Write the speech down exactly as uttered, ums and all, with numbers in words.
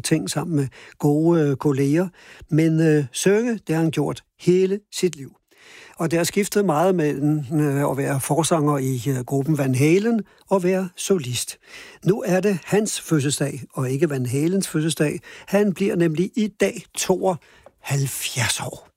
ting sammen med gode øh, kolleger. Men øh, synge, det har han gjort hele sit liv. Og det har skiftet meget mellem øh, at være forsanger i øh, gruppen Van Halen og være solist. Nu er det hans fødselsdag, og ikke Van Halens fødselsdag. Han bliver nemlig i dag tooghalvfjerds år.